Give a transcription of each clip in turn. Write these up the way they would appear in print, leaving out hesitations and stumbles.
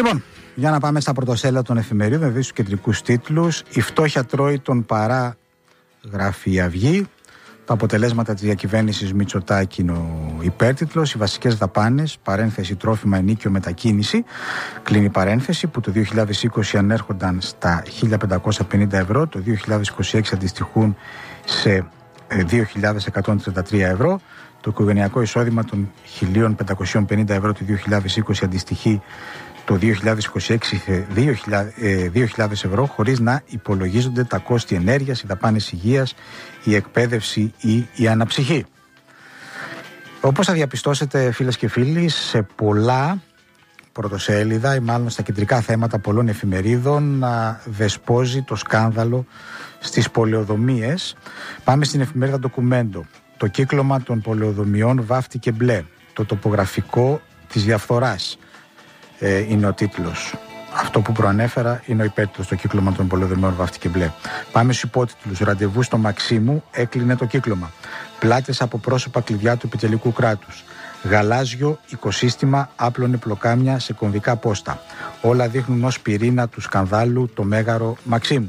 Λοιπόν, για να πάμε στα πρωτοσέλιδα των εφημερίδων, δηλαδή στους κεντρικούς τίτλους. Η φτώχεια τρώει τον παρά, γράφει η Αυγή. Τα αποτελέσματα της διακυβέρνησης Μητσοτάκη είναι ο υπέρτιτλος. Οι βασικές δαπάνες, παρένθεση τρόφιμα, ενοίκιο, μετακίνηση, κλείνει παρένθεση, που το 2020 ανέρχονταν στα 1.550 ευρώ, το 2026 αντιστοιχούν σε 2.133 ευρώ. Το οικογενειακό εισόδημα των 1.550 ευρώ του 2020 αντιστοιχεί το 2026 σε 2.000 ευρώ, χωρίς να υπολογίζονται τα κόστη ενέργειας, οι δαπάνες υγείας, η εκπαίδευση ή η αναψυχή. Όπως θα διαπιστώσετε, φίλες και φίλοι, σε πολλά πρωτοσέλιδα ή μάλλον στα κεντρικά θέματα πολλών εφημερίδων να δεσπόζει το σκάνδαλο στις πολεοδομίες. Πάμε στην εφημερίδα Ντοκουμέντο. Το κύκλωμα των πολεοδομιών βάφτηκε μπλε. Το τοπογραφικό της διαφθοράς είναι ο τίτλος. Αυτό που προανέφερα είναι ο υπέρτιτλος. Το κύκλωμα των πολεοδομιών βάφτηκε μπλε. Πάμε στους υπότιτλους. Ραντεβού στο Μαξίμου, έκλεινε το κύκλωμα. Πλάτες από πρόσωπα κλειδιά του επιτελικού κράτους. Γαλάζιο οικοσύστημα άπλωνε πλοκάμια σε κομβικά πόστα. Όλα δείχνουν ως πυρήνα του σκανδάλου το μέγαρο Μαξίμου.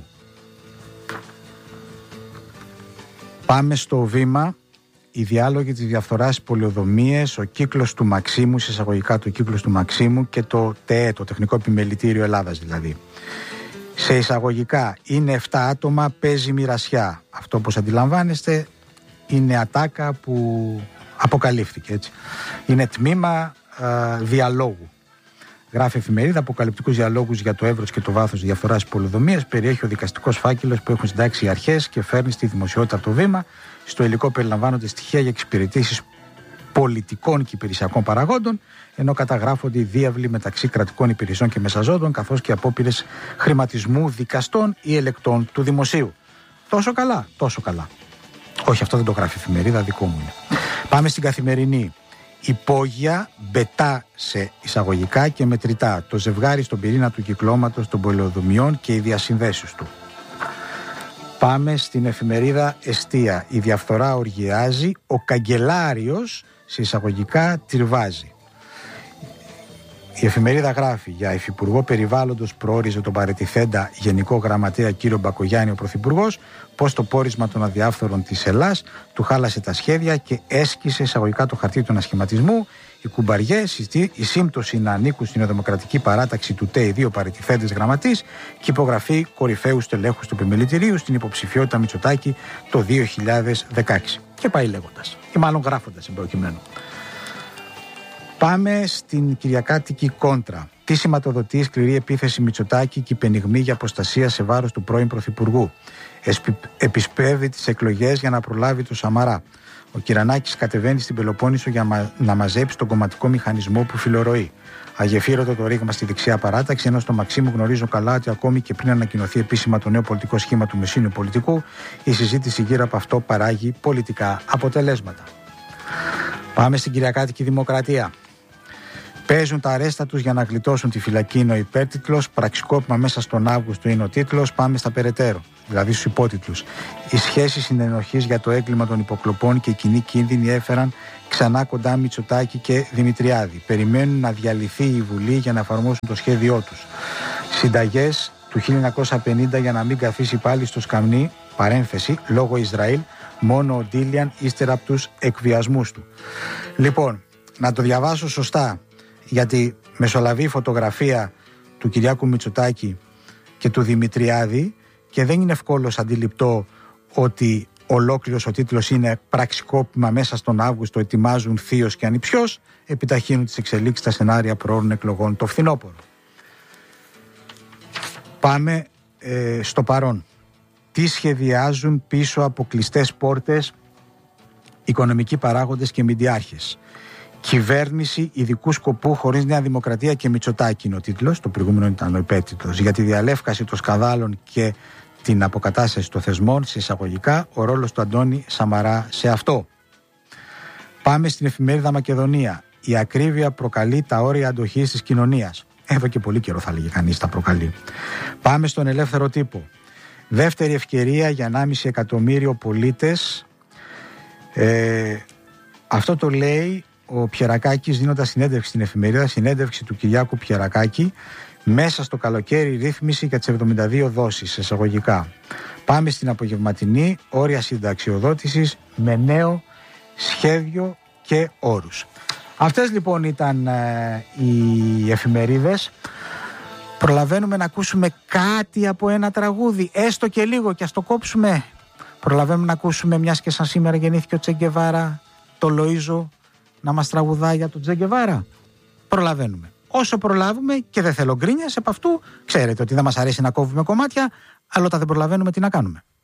Πάμε στο Βήμα. Οι διάλογοι της διαφθοράς στις πολεοδομίες, ο κύκλος του Μαξίμου, σε εισαγωγικά το κύκλος του Μαξίμου και το ΤΕΕ, το Τεχνικό Επιμελητήριο Ελλάδας δηλαδή. Σε εισαγωγικά είναι 7 άτομα, παίζει μοιρασιά. Αυτό, όπως αντιλαμβάνεστε, είναι ατάκα που αποκαλύφθηκε, έτσι. Είναι τμήμα διαλόγου. Γράφει εφημερίδα, αποκαλυπτικούς διαλόγους για το εύρος και το βάθος διαφθοράς της πολεοδομίας. Περιέχει ο δικαστικός φάκελος που έχουν συντάξει οι αρχές και φέρνει στη δημοσιότητα το Βήμα. Στο υλικό περιλαμβάνονται στοιχεία για εξυπηρετήσεις πολιτικών και υπηρεσιακών παραγόντων, ενώ καταγράφονται οι διάβλοι μεταξύ κρατικών υπηρεσιών και μεσαζόντων, καθώς και απόπειρες χρηματισμού δικαστών ή ελεκτών του δημοσίου. Τόσο καλά, τόσο καλά. Όχι, αυτό δεν το γράφει η εφημερίδα, δικό μου είναι. Πάμε στην Καθημερινή. Υπόγεια μπετά σε εισαγωγικά και μετρητά. Το ζευγάρι στον πυρήνα του κυκλώματος των πολεοδομιών και οι διασυνδέσεις του. Πάμε στην εφημερίδα Εστία. Η διαφθορά οργιάζει, ο καγκελάριος σε εισαγωγικά τριβάζει. Η εφημερίδα γράφει: για υφυπουργό περιβάλλοντος προόριζε τον παρετηθέντα Γενικό Γραμματέα κύριο Μπακογιάννη ο Πρωθυπουργός, πως το πόρισμα των αδιάφθορων της Ελλάς του χάλασε τα σχέδια και έσκησε εισαγωγικά το χαρτί του ανασχηματισμού. Οι κουμπαριές, η σύμπτωση να ανήκουν στην Δημοκρατική Παράταξη του ΤΕΙ, δύο παρετηθέντες γραμματείς και υπογραφή κορυφαίου στελέχους του επιμελητηρίου στην υποψηφιότητα Μητσοτάκη το 2016. Και πάει λέγοντας, ή μάλλον γράφοντας εμπροκειμένου. Πάμε στην κυριακάτικη κόντρα. Τι σηματοδοτεί σκληρή επίθεση Μητσοτάκη και πενιγμή για αποστασία σε βάρος του πρώην Πρωθυπουργού. Επισπεύδει τις εκλογές για να προλάβει το Σαμαρά. Ο Κυρανάκης κατεβαίνει στην Πελοπόννησο για να μαζέψει τον κομματικό μηχανισμό που φιλορροεί. Αγεφύρωτο το ρήγμα στη δεξιά παράταξη, ενώ στο Μαξίμου γνωρίζω καλά ότι ακόμη και πριν ανακοινωθεί επίσημα το νέο πολιτικό σχήμα του μεσίνου πολιτικού, η συζήτηση γύρω από αυτό παράγει πολιτικά αποτελέσματα. Πάμε στην κυριακάτικη Δημοκρατία. Παίζουν τα αρέστα τους για να γλιτώσουν τη φυλακή, είναι ο υπέρτιτλος. Πραξικόπημα μέσα στον Αύγουστο είναι ο τίτλος. Πάμε στα περαιτέρω, δηλαδή στους υπότιτλους. Οι σχέσεις συνενοχής για το έγκλημα των υποκλοπών και οι κοινοί κίνδυνοι έφεραν ξανά κοντά Μητσοτάκη και Δημητριάδη. Περιμένουν να διαλυθεί η Βουλή για να εφαρμόσουν το σχέδιό τους. Συνταγές του 1950 για να μην καθίσει πάλι στο σκαμνί, παρένθεση, λόγω Ισραήλ, μόνο ο Ντίλιαν ύστερα από τους εκβιασμούς του. Λοιπόν, να το διαβάσω σωστά, γιατί μεσολαβεί η φωτογραφία του Κυριάκου Μητσοτάκη και του Δημητριάδη και δεν είναι ευκόλως αντιληπτό ότι ολόκληρος ο τίτλος είναι πραξικόπημα μέσα στον Αύγουστο, ετοιμάζουν θείος και ανιψιός, επιταχύνουν τις εξελίξεις στα σενάρια προώρων εκλογών το φθινόπωρο. Πάμε στο παρόν. Τι σχεδιάζουν πίσω από κλειστές πόρτες οικονομικοί παράγοντες και μηντιάρχες. Κυβέρνηση ειδικού σκοπού χωρίς Νέα Δημοκρατία και Μητσοτάκη είναι ο τίτλος. Το προηγούμενο ήταν ο υπέρτιτλος. Για τη διαλεύκαση των σκανδάλων και την αποκατάσταση των θεσμών, σε εισαγωγικά, ο ρόλος του Αντώνη Σαμαρά σε αυτό. Πάμε στην εφημερίδα Μακεδονία. Η ακρίβεια προκαλεί τα όρια αντοχής της κοινωνίας. Εδώ και πολύ καιρό θα λέγει κανείς τα προκαλεί. Πάμε στον Ελεύθερο Τύπο. Δεύτερη ευκαιρία για 1,5 εκατομμύριο πολίτες. Αυτό το λέει ο Πιερακάκης δίνοντας συνέντευξη στην εφημερίδα, συνέντευξη του Κυριάκου Πιερακάκη, μέσα στο καλοκαίρι ρύθμιση για τις 72 δόσεις εισαγωγικά. Πάμε στην απογευματινή, όρια συνταξιοδότησης με νέο σχέδιο και όρους. Αυτές λοιπόν ήταν οι εφημερίδες. Προλαβαίνουμε να ακούσουμε κάτι από ένα τραγούδι, έστω και λίγο, και ας το κόψουμε. Προλαβαίνουμε να ακούσουμε, μιας και σαν σήμερα γεννήθηκε ο Τσε Γκεβάρα, το Λοΐζο να μας τραγουδάει για τον Τσε Γκεβάρα. Προλαβαίνουμε. Όσο προλάβουμε, και δεν θέλω γκρίνιας επ' αυτού, ξέρετε ότι δεν μας αρέσει να κόβουμε κομμάτια, αλλά όταν δεν προλαβαίνουμε τι να κάνουμε.